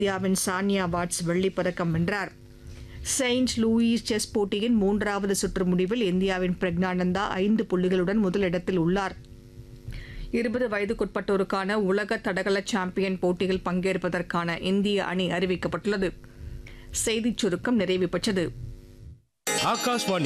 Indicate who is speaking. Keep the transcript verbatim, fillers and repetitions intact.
Speaker 1: இந்தியாவின் சானியா வாட்ஸ் வெள்ளிப் பதக்கம் வென்றார். செயின்ட் லூயிஸ் செஸ் போட்டியின் மூன்றாவது சுற்று முடிவில் இந்தியாவின் பிரக்ஞானந்தா ஐந்து புள்ளிகளுடன் முதலிடத்தில் உள்ளார். இருபது வயதுக்குட்பட்டோருக்கான உலக தடகள சாம்பியன் போட்டியில் பங்கேற்பதற்கான இந்திய அணி அறிவிக்கப்பட்டுள்ளது. செய்திச் சுருக்கம் நிறைவு பெற்றது.
Speaker 2: ஆகாஷ்வாணி